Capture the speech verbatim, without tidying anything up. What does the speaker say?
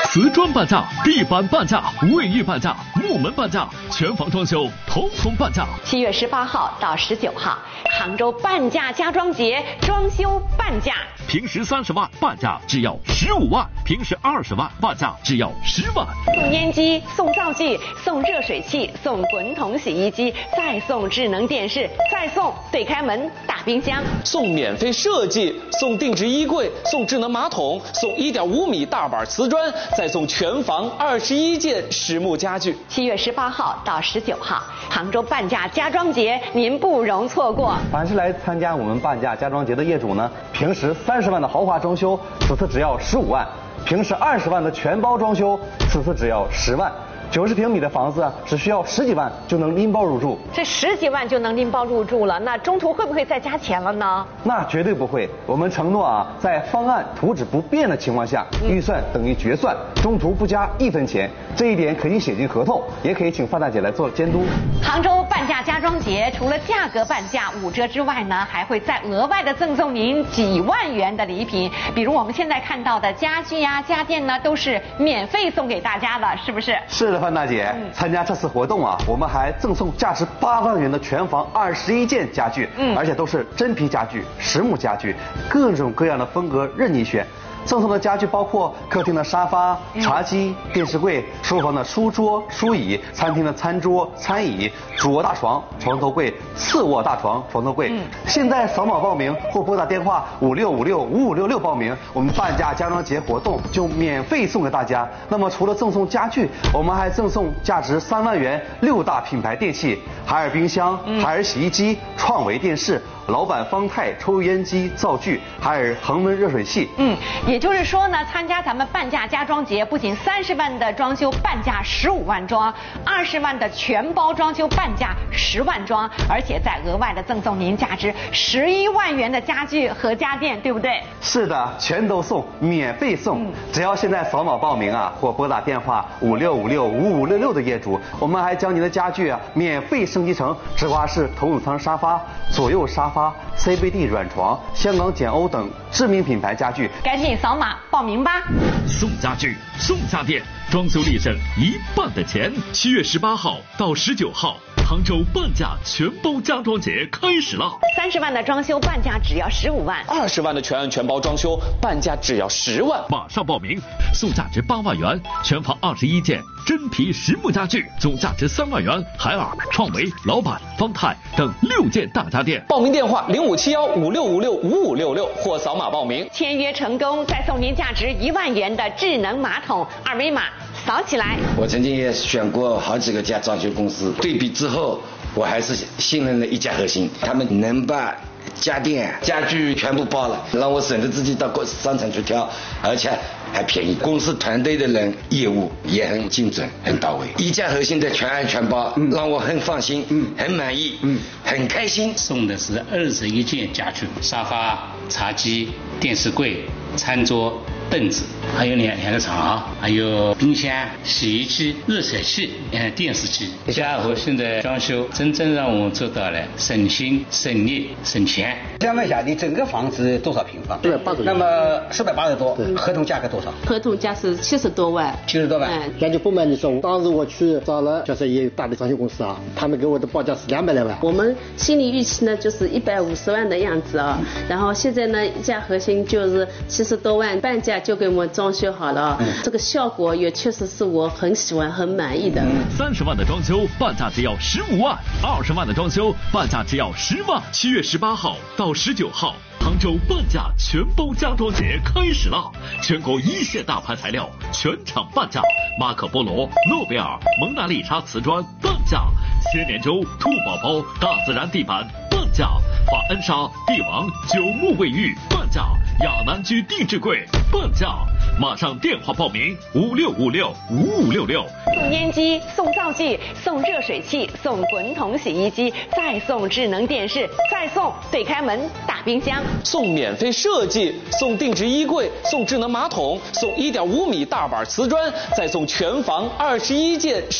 瓷砖半价，地板半价，卫浴半价，木门半价，全房装修统统半价。 七月十八号到十九号，杭州半价家装节，装修半价。 平时三十万半价只要十五万，平时二十万半价只要十万。 送烟机，送灶具，送热水器，送滚筒洗衣机，再送智能电视，再送对开门大冰箱， 送免费设计，送定制衣柜，送智能马桶，送一点五米大板瓷砖，再送全房二十一件实木家具。 七月十八号到十九号，杭州半价家装节，您不容错过。 凡是来参加我们半价家装节的业主呢，平时三十万的豪华装修，此次只要十五万；平时二十万的全包装修，此次只要十万。九十平米的房子只需要十几万就能拎包入住， 这十几万就能拎包入住了，那中途会不会再加钱了呢？ 那绝对不会，我们承诺啊，在方案图纸不变的情况下，预算等于决算，中途不加一分钱，这一点可以写进合同，也可以请范大姐来做监督。 杭州半价家装节除了价格半价五折之外呢，还会再额外的赠送您几万元的礼品，比如我们现在看到的家具呀、家电呢，都是免费送给大家的，是不是？ 是的。范大姐，参加这次活动啊，我们还赠送价值八万元的全房二十一件家具，嗯，而且都是真皮家具、实木家具，各种各样的风格任你选。赠送的家具包括客厅的沙发、茶几、电视柜，书房的书桌、书椅，餐厅的餐桌、餐椅，主卧大床、床头柜，次卧大床、床头柜。嗯、现在扫码报名或拨打电话五六五六五五六六报名，我们半价家装节活动就免费送给大家。那么除了赠送家具，我们还赠送价值三万元六大品牌电器：海尔冰箱、嗯、海尔洗衣机、创维电视、老板方太抽油烟机、灶具，海尔恒温热水器。 嗯。也就是说呢，参加咱们半价家装节，不仅三十万的装修半价十五万装，二十万的全包装修半价十万装，而且再额外的赠送您价值十一万元的家具和家电，对不对？ 是的，全都送，免费送。嗯、只要现在扫码报名啊，或拨打电话五六五六五五六六的业主，我们还将您的家具啊免费升级成直滑式头等舱沙发、左右沙发、C B D 软床、香港简欧等知名品牌家具。 赶紧扫码报名吧！ 送家具，送家电，装修立省一半的钱。七月十八号到十九号，杭州半价全包家装节开始了。 三十万的装修半价只要十五万， 二十万的全案全包装修半价只要十万。 马上报名，送价值八万元，全房二十一件真皮实木家具，总价值三万元，海尔、创维、老板、方太等六件大家电。 报名电话零五七幺五六五六五五六六或扫码报名。 签约成功，再送您价值一万元的智能马桶，二维码扫起来。 我曾经也选过好几个家装修公司，对比之后，我还是信任了一家核心，他们能把家电家具全部包了，让我省得自己到商场去挑，而且还便宜。公司团队的人业务也很精准很到位，一家核心的全案全包，嗯、让我很放心，嗯，很满意，嗯，很开心。 送的是二十一件家具，沙发、茶几、电视柜、餐桌、凳子，还有两两个床，还有冰箱、洗衣机、热水器、嗯，电视机。家和现在装修真正让我们做到了省心、省力、省钱。 想问一下，你整个房子多少平方？ 对，八十。 那么四百八十多，合同价格多少？ 合同价是七十多万。 七十多万。 嗯，感觉不瞒你说，当时我去找了就是一大的装修公司啊，他们给我的报价是两百来万。 我们心理预期呢就是一百五十万的样子啊，然后现在呢一家核心就是七十多万，半价就给我们装修好了，嗯、这个效果也确实是我很喜欢、很满意的。 三十万的装修半价只要十五万，二十万的装修半价只要十万。七月十八号到十九号，杭州半价全包家装节开始了，全国一线大牌材料全场半价，马可波罗、诺贝尔、蒙娜丽莎瓷砖半价，千年粥、兔宝宝、大自然地板半价，法恩莎、帝王、九牧卫浴半价，亚南居定制柜半价。马上电话报名五六五六五五六六。 送烟机，送灶具，送热水器，送滚筒洗衣机，再送智能电视，再送对开门大冰箱， 送免费设计，送定制衣柜，送智能马桶，送一点五米大板瓷砖，再送全房二十一件